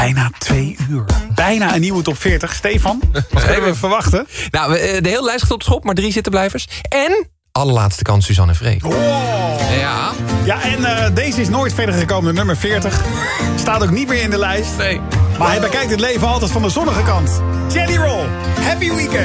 Bijna 2 uur. Bijna een nieuwe top 40. Stefan, wat kunnen we verwachten? Nou, de hele lijst gaat op de schop, maar 3 zittenblijvers. En allerlaatste kans Suzanne en Freek. Wow. Ja. Ja, en deze is nooit verder gekomen dan nummer 40. Staat ook niet meer in de lijst. Nee. Maar hij bekijkt het leven altijd van de zonnige kant. Jelly Roll, happy weekend.